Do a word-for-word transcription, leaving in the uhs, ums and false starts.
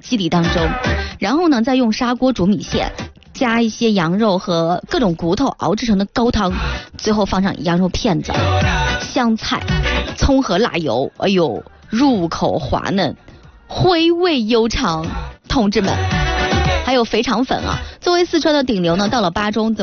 稀里当中，然后呢再用砂锅煮米线，加一些羊肉和各种骨头熬制成的高汤，最后放上羊肉片子、香菜、葱和辣油，哎呦，入口滑嫩，回味悠长。同志们，还有肥肠粉啊，作为四川的顶流呢，到了巴中